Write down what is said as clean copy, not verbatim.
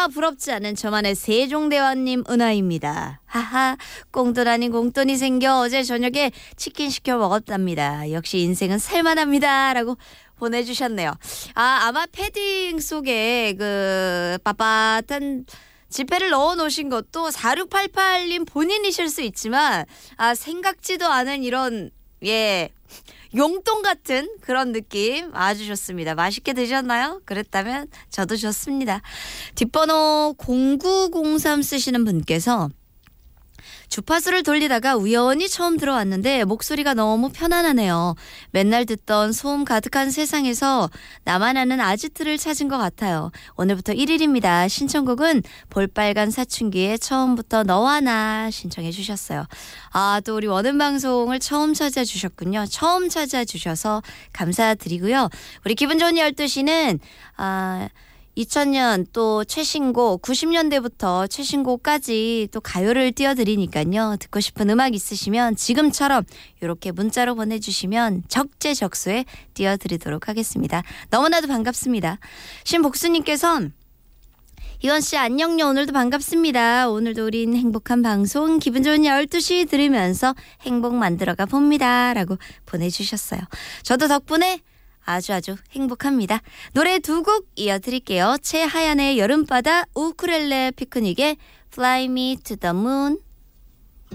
누구나 부럽지 않은 저만의 세종대왕님 은하입니다. 하하, 꽁돈 아닌 공돈이 생겨 어제 저녁에 치킨 시켜 먹었답니다. 역시 인생은 살만합니다. 라고 보내주셨네요. 아마 패딩 속에 그 빳빳한 지폐를 넣어 놓으신 것도 4688님 본인이실 수 있지만 생각지도 않은 이런 용돈 같은 그런 느낌 아주 좋습니다. 맛있게 드셨나요? 그랬다면 저도 좋습니다. 뒷번호 0903 쓰시는 분께서 주파수를 돌리다가 우연히 처음 들어왔는데 목소리가 너무 편안하네요. 맨날 듣던 소음 가득한 세상에서 나만 아는 아지트를 찾은 것 같아요. 오늘부터 1일입니다. 신청곡은 볼빨간 사춘기에 처음부터 너와 나 신청해 주셨어요. 또 우리 원음방송을 처음 찾아주셨군요. 처음 찾아주셔서 감사드리고요. 우리 기분 좋은 12시는 2000년 또 최신곡 90년대부터 최신곡까지 또 가요를 띄워드리니까요. 듣고 싶은 음악 있으시면 지금처럼 이렇게 문자로 보내주시면 적재적소에 띄워드리도록 하겠습니다. 너무나도 반갑습니다. 신복수님께서는 희원씨 안녕요. 오늘도 반갑습니다. 오늘도 우린 행복한 방송 기분 좋은 12시 들으면서 행복 만들어가 봅니다. 라고 보내주셨어요. 저도 덕분에 아주 행복합니다. 노래 2곡 이어드릴게요. 최하얀의 여름바다, 우쿨렐레 피크닉의 Fly Me to the Moon.